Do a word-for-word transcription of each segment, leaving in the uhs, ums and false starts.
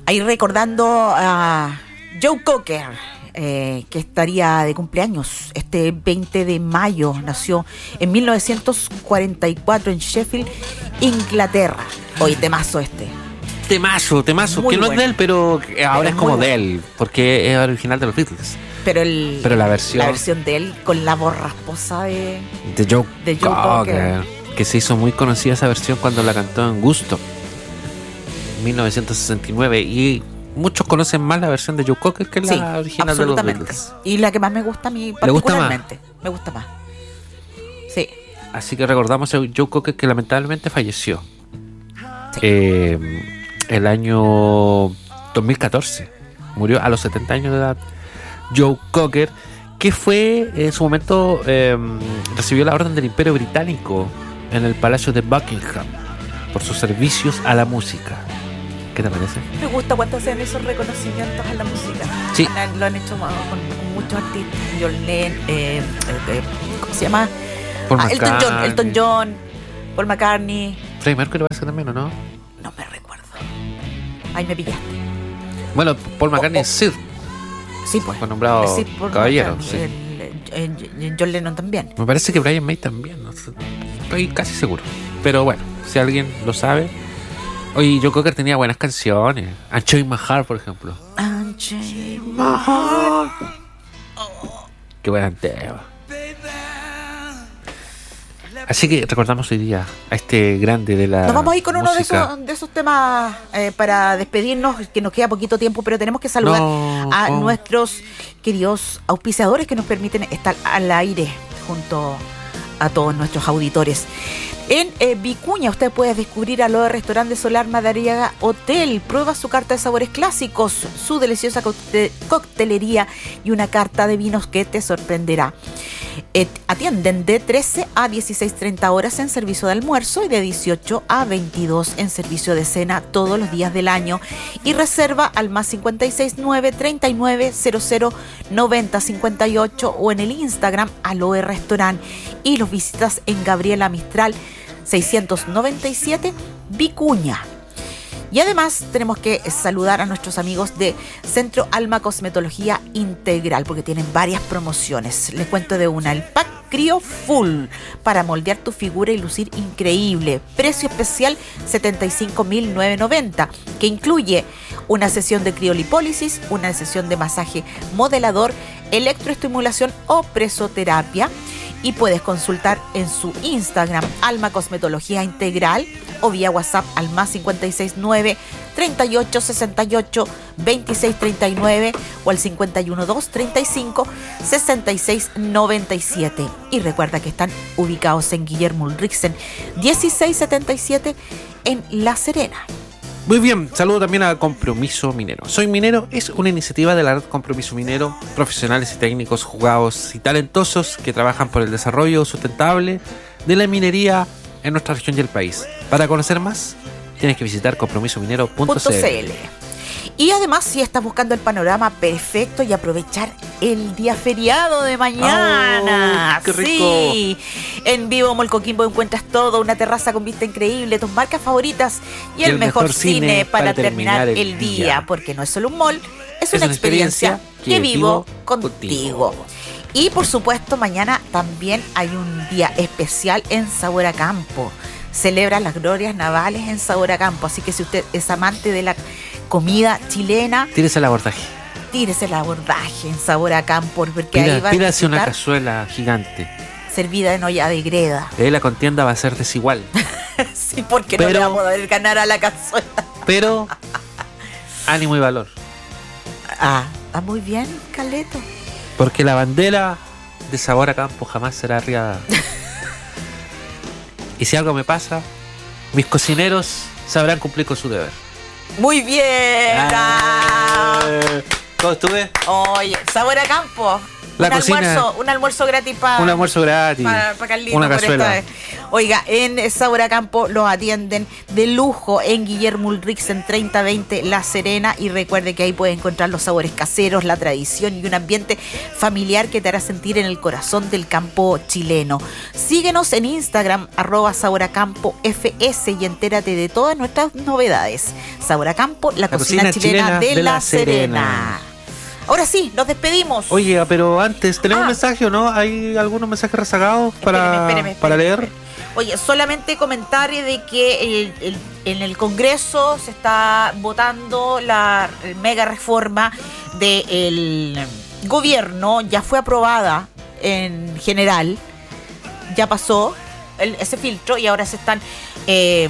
Ahí recordando a Joe Cocker, eh, que estaría de cumpleaños este veinte de mayo. Nació en mil novecientos cuarenta y cuatro en Sheffield, Inglaterra. Hoy temazo este. Temazo, temazo, Muy que no bueno. es de él, pero ahora Pero es como muy de bueno. él, porque es original de los Beatles. Pero, el, Pero la versión- la versión de él con la voz rasposa de... De Joe, De Joe Cocker, que se hizo muy conocida esa versión cuando la cantó en Gusto, mil novecientos sesenta y nueve, y muchos conocen más la versión de Joe Cocker que la Sí, original de los absolutamente. Beatles. Y la que más me gusta a mí ¿Le gusta más? particularmente. Me gusta más. Sí. Así que recordamos a Joe Cocker, que lamentablemente falleció Sí. eh, el año dos mil catorce. Murió a los setenta años de edad Joe Cocker, que fue en su momento eh, recibió la orden del Imperio Británico en el Palacio de Buckingham por sus servicios a la música. ¿Qué te parece? Me gusta cuando hacen esos reconocimientos a la música. Sí. Han- Lo han hecho con, con muchos artistas. John Lennon, eh, eh, eh, ¿cómo se llama? Paul Ah, Elton John, McCartney. Elton John, Paul McCartney. Freddie Mercury parece también, ¿o no? No me recuerdo. Ahí me pillaste. Bueno, Paul McCartney Oh, oh. es Sir, Sí, pues. fue nombrado Sí, Paul caballero. McCartney. Sí. El- el- el- John Lennon también. Me parece que Brian May también, no sé, estoy casi seguro. Pero bueno, si alguien lo sabe. Oye, Joe Cocker tenía buenas canciones. Unchain My Heart, por ejemplo. Unchain my heart. Qué buen tema. Así que recordamos hoy día a este grande de la Nos vamos a ir con uno de música. esos, de esos temas eh, para despedirnos, que nos queda poquito tiempo, pero tenemos que saludar No, a oh. nuestros queridos auspiciadores que nos permiten estar al aire junto a todos nuestros auditores. En eh, Vicuña usted puede descubrir Aloe Restaurante Solar Madariaga Hotel. Prueba su carta de sabores clásicos, su deliciosa cocte- coctelería y una carta de vinos que te sorprenderá. Eh, atienden de trece a dieciséis treinta horas en servicio de almuerzo y de dieciocho a veintidós en servicio de cena todos los días del año. Y reserva al más cincuenta y seis nueve treinta y nueve cero cero noventa cincuenta y ocho o en el Instagram Aloe Restaurant, y los visitas en Gabriela Mistral seiscientos noventa y siete Vicuña. Y además tenemos que saludar a nuestros amigos de Centro Alma Cosmetología Integral, porque tienen varias promociones. Les cuento de una: el pack Crio Full para moldear tu figura y lucir increíble. Precio especial setenta y cinco mil novecientos noventa, que incluye una sesión de criolipólisis, una sesión de masaje modelador, electroestimulación o presoterapia. Y puedes consultar en su Instagram Alma Cosmetología Integral o vía WhatsApp al más cincuenta y seis nueve treinta y ocho sesenta y ocho veintiséis treinta y nueve o al cincuenta y uno dos treinta y cinco sesenta y seis noventa y siete. Y recuerda que están ubicados en Guillermo Ulrichsen dieciséis setenta y siete en La Serena. Muy bien, saludo también a Compromiso Minero. Soy Minero es una iniciativa de la red Compromiso Minero, profesionales y técnicos jugados y talentosos que trabajan por el desarrollo sustentable de la minería en nuestra región y el país. Para conocer más, tienes que visitar compromiso minero punto c l. Y además, si estás buscando el panorama perfecto y aprovechar el día feriado de mañana. Oh, ¡qué rico! Sí, en Vivo Mall Coquimbo encuentras todo, una terraza con vista increíble, tus marcas favoritas y, el, mejor, cine para, terminar, el día. día. Porque no es solo un mall, es, es una, una experiencia, experiencia que, que vivo contigo. contigo. Y por supuesto, mañana también hay un día especial en Sabor a Campo. Celebra las glorias navales en Sabor a Campo. Así que si usted es amante de la comida chilena, tírese el abordaje. Tírese el abordaje en Sabor a Campo, porque Pida, ahí va a pídase una disfrutar cazuela gigante servida en olla de greda. De ahí la contienda va a ser desigual. Sí, porque pero, no le vamos a poder ganar a la cazuela. Pero ánimo y valor. Ah, está muy bien, Caleto. Porque la bandera de Sabor a Campo jamás será arriada. Y si algo me pasa, mis cocineros sabrán cumplir con su deber. Muy bien. Ah, ¿cómo estuve? Oye, Sabor a Campo. La un, cocina, almuerzo, un almuerzo gratis para un almuerzo gratis, pa, pa Carlito una por cazuela. esta vez. Oiga, en Sabor a Campo los atienden de lujo en Guillermo Ulrich en treinta veinte La Serena, y recuerde que ahí puede encontrar los sabores caseros, la tradición y un ambiente familiar que te hará sentir en el corazón del campo chileno. Síguenos en Instagram, arroba Sabor a Campo F S, y entérate de todas nuestras novedades. Sabor a Campo, la, la cocina, cocina chilena, chilena de, de La, la Serena. Serena. Ahora sí, nos despedimos. Oye, pero antes, ¿tenemos ah. un mensaje o no? ¿Hay algunos mensajes rezagados para, espéreme, espéreme, espéreme, para leer? Espéreme. Oye, solamente comentar de que el, el, en el Congreso se está votando la mega reforma del gobierno. Ya fue aprobada en general, ya pasó el, ese filtro, y ahora se están eh,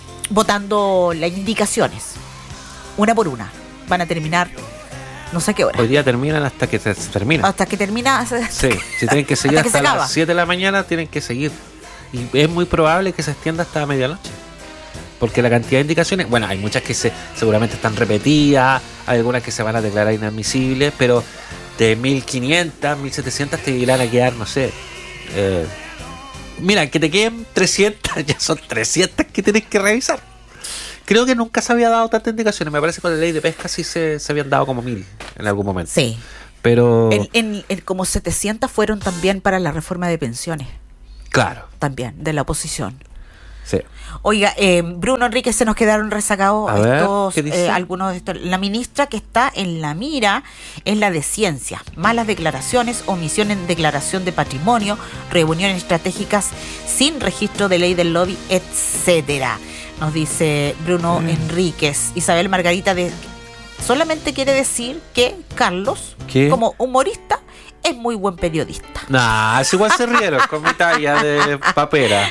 votando las indicaciones, una por una. Van a terminar no sé qué hora. Hoy día terminan hasta que se, se termina. Hasta que termina. Sí, si tienen que seguir hasta, hasta las siete de la mañana, tienen que seguir. Y es muy probable que se extienda hasta medianoche. Porque la cantidad de indicaciones, bueno, hay muchas que se seguramente están repetidas, hay algunas que se van a declarar inadmisibles, pero de mil quinientas, mil setecientas te irán a quedar, no sé. Eh, mira, que te queden trescientas, ya son trescientas que tienes que revisar. Creo que nunca se había dado tantas indicaciones. Me parece que con la ley de pesca sí se, se habían dado como mil en algún momento. Sí. Pero en, en, en como setecientas fueron también para la reforma de pensiones. Claro. También, de la oposición. Sí. Oiga, eh, Bruno Enríquez, se nos quedaron rezagados a ver, estos, ¿qué dice? Eh, algunos de estos. La ministra que está en la mira es la de Ciencia. Malas declaraciones, omisión en declaración de patrimonio, reuniones estratégicas sin registro de ley del lobby, etcétera. Nos dice Bruno mm. Enríquez. Isabel Margarita de, solamente quiere decir que Carlos, ¿qué? Como humorista, es muy buen periodista. Nah, es igual se rieron con mi talla de papera.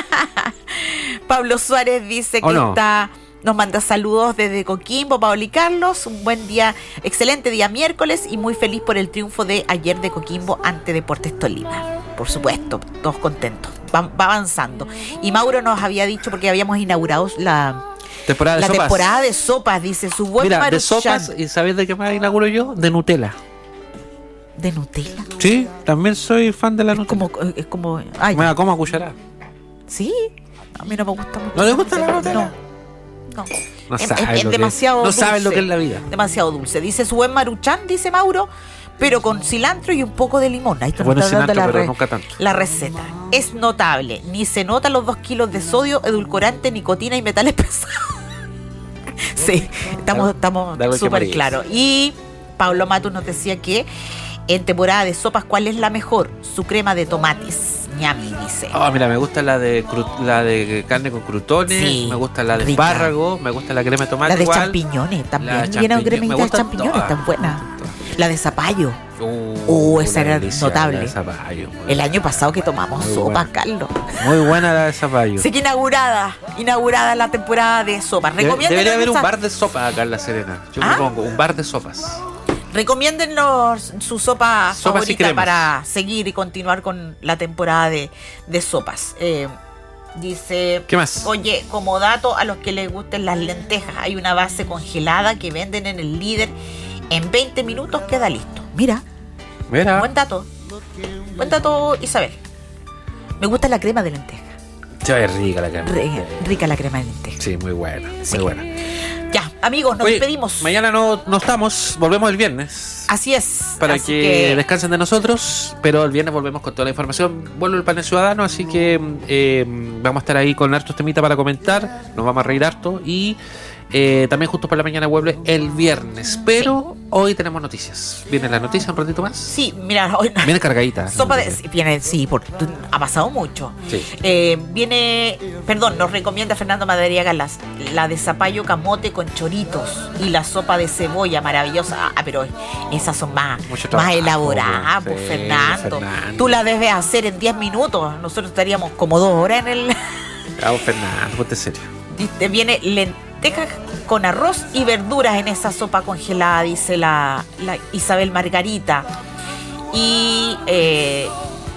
Pablo Suárez dice que no? está, nos manda saludos desde Coquimbo, Pablo y Carlos. Un buen día, excelente día miércoles, y muy feliz por el triunfo de ayer de Coquimbo ante Deportes Tolima. Por supuesto, todos contentos. Va, va avanzando. Y Mauro nos había dicho, porque habíamos inaugurado la temporada de la sopas. temporada de sopas, dice su buen Mira, Maruchan. de sopas, ¿y sabes de qué más inauguro yo? De Nutella. ¿De Nutella? Sí, también soy fan de la es Nutella. Como, es como... Ay, me la como a cucharada. ¿Sí? A mí no me gusta mucho. ¿No le gusta la Nutella? No. No. No es, saben es, es lo demasiado que, no saben dulce, lo que es la vida. Demasiado dulce. Dice su buen Maruchan, dice Mauro, pero con cilantro y un poco de limón. Ahí está, bueno, nos está dando cilantro, la, pero re, nunca tanto. la receta. Es notable. Ni se nota los dos kilos de sodio, edulcorante, nicotina y metales pesados. Sí, estamos estamos súper claros. Y Pablo Matus nos decía que en temporada de sopas, ¿cuál es la mejor? Su crema de tomates. Ñami, dice. Oh, mira, me gusta la de cru, la de carne con crutones, sí, me gusta la de rica. Espárrago, me gusta la crema de tomate. La de igual. champiñones también. La Viene una cremita de champiñones, todas, tan buena. La de zapallo. Uh, oh, esa era delicia, notable. La de zapallo, el año pasado que tomamos muy sopa, buena. Carlos. Muy buena la de zapallo. Así que inaugurada, inaugurada la temporada de sopas. Debe, debería haber un bar de sopas acá en La Serena. Yo ¿Ah? propongo un bar de sopas. Recomiéndennos su sopa sopas favorita para seguir y continuar con la temporada de, de sopas. Eh, dice, ¿qué más? Oye, como dato a los que les gusten las lentejas, hay una base congelada que venden en el Líder. En veinte minutos queda listo. Mira, Mira. Buen dato. Buen dato, Isabel. Me gusta la crema de lenteja. Sí, es rica la crema. Re, rica la crema de lenteja. Sí, muy buena, sí. muy buena. Ya, amigos, nos Oye, despedimos. Mañana no, no estamos, volvemos el viernes. Así es. Para así que, que descansen de nosotros, pero el viernes volvemos con toda la información. Vuelve el panel ciudadano, así que eh, vamos a estar ahí con hartos temitas para comentar. Nos vamos a reír harto y eh, también justo por la mañana vuelve el viernes. Pero sí. Hoy tenemos noticias. ¿Viene la noticia un ratito más? Sí, mira, hoy viene cargadita. Sopa de, viene, sí, por, ha pasado mucho. Sí. Eh, viene, perdón, nos recomienda Fernando Madariaga las, la de zapallo camote con choritos y la sopa de cebolla maravillosa. Ah, pero esas son más, más elaboradas, pues, sí, Fernando. Fernando. Tú la debes hacer en diez minutos. Nosotros estaríamos como dos horas en el. Bravo, Fernando, ponte serio. Te viene lentejas con arroz y verduras en esa sopa congelada, dice la, la Isabel Margarita. Y eh,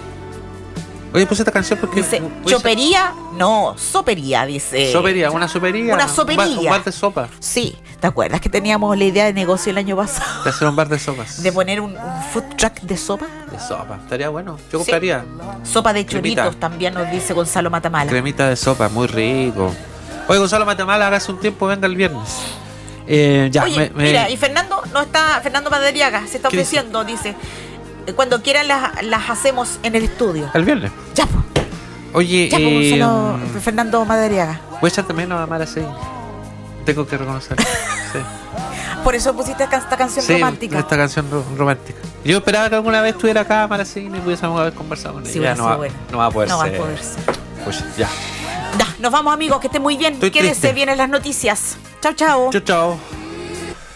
oye, puse esta canción porque dice chopería, no, sopería, dice. Sopería, una sopería. Una sopería. Un bar, un bar de sopa. Sí, ¿Te acuerdas que teníamos la idea de negocio el año pasado? De hacer un bar de sopas. De poner un, un food truck de sopa. De sopa, estaría bueno. Yo compraría. Sí. Sopa de Cremita. choritos también nos dice Gonzalo Matamala. Cremita de sopa, muy rico. Oye, Gonzalo Matamala, hace un tiempo, venga el viernes. Eh, ya, Oye, me, me... mira, y Fernando no está, Fernando Madariaga se está ¿Qué ofreciendo, dice? dice, cuando quieran las, las hacemos en el estudio. El viernes. Ya, pues. Oye, Ya, pues, eh, Gonzalo, Fernando Madariaga. voy a echar también a Mara Seguin. Tengo que reconocerlo. Sí. Por eso pusiste esta canción Sí, romántica. esta canción ro- romántica. Yo esperaba que alguna vez estuviera acá Mara Seguin y pudiésemos haber conversado con ella. Sí, Ya hubiera no, sido va, bueno. no va a poder No va a ser. poder ser. Pues ya. Ya, nos vamos, amigos, que estén muy bien. Estoy Quédense, triste. vienen las noticias. Chao, chao. Chao, chao.